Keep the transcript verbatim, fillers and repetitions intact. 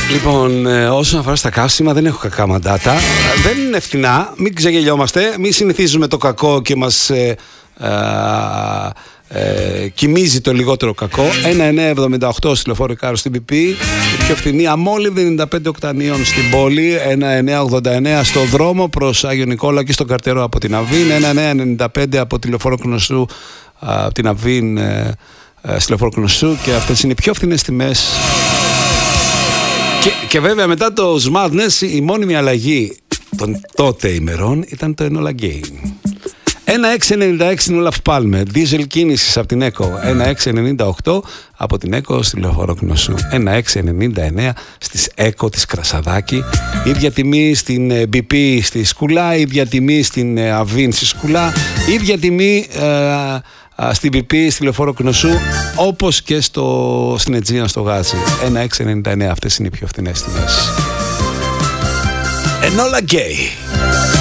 Λοιπόν, ε, όσον αφορά στα καύσιμα, δεν έχω κακά μαντάτα. Δεν είναι φθηνά, μην ξεγελιόμαστε. Μην συνηθίζουμε το κακό και μας ε, ε, ε, κοιμίζει το λιγότερο κακό. ένα εννιά εβδομήντα οκτώ στη Λεωφόρο Ικάρου στην πι πι. Η πιο φθηνή αμόλυβδη ενενήντα πέντε οκτανίων στην πόλη. ένα εννιά ογδόντα εννέα στο δρόμο προς Άγιο Νικόλαο και στον Καρτερό από την Αβίν. ένα εννιά ενενήντα πέντε από τη Λεωφόρο Κνωσού από την Αβίν ε, ε, στη Λεωφόρο Κνωσού. Και αυτές είναι οι πιο φθηνές τιμές. Και, και βέβαια μετά το Smartness η μόνιμη αλλαγή των τότε ημερών ήταν το Enola Gain. ένα έξι ενενήντα έξι στην Όλαφ Πάλμε, δίζελ κίνησης από την ΕΚΟ. ένα έξι ενενήντα οκτώ από την ΕΚΟ στη Λεωφόρο Κνωσού. ένα έξι ενενήντα εννέα στις ΕΚΟ της Κρασαδάκη. Ίδια τιμή στην μπι πι στη Σκουλά, ίδια τιμή στην Αβίν στη Σκουλά, ίδια τιμή ε, στην πι πι στη Λεωφόρο Κνωσού, όπως και στο, στην Αιτζίνα στο Γάζι. ένα έξι ενενήντα εννέα, αυτές είναι οι πιο φθηνές τιμές. Enola Gay.